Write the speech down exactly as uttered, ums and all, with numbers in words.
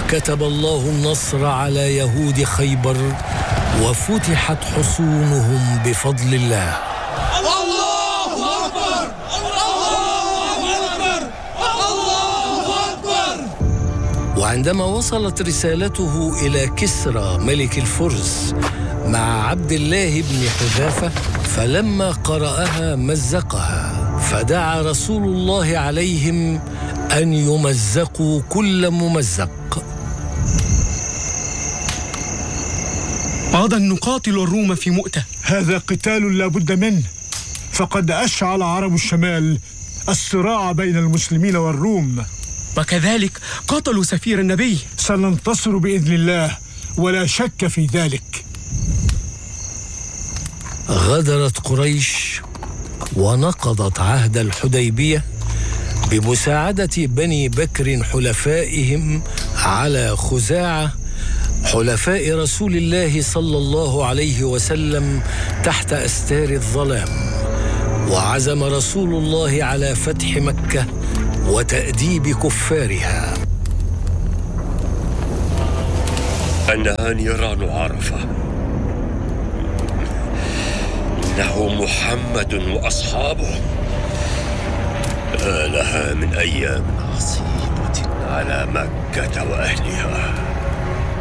كتب الله النصر على يهود خيبر وفتحت حصونهم بفضل الله. الله أكبر! الله أكبر! الله أكبر! وعندما وصلت رسالته إلى كسرى ملك الفرس مع عبد الله بن حذافة، فلما قرأها مزقها، فدعا رسول الله عليهم أن يمزقوا كل ممزق. غدا نقاتل الروم في مؤتة. هذا قتال لا بد منه، فقد أشعل عرب الشمال الصراع بين المسلمين والروم، وكذلك قاتلوا سفير النبي. سننتصر بإذن الله ولا شك في ذلك. غدرت قريش ونقضت عهد الحديبية بمساعدة بني بكر حلفائهم على خزاعة حلفاء رسول الله صلى الله عليه وسلم تحت أستار الظلام. وعزم رسول الله على فتح مكة وتأديب كفارها. أنها نيران عرفة، إنه محمد وأصحابه. ما لها من أيام عصيبة على مكة وأهلها.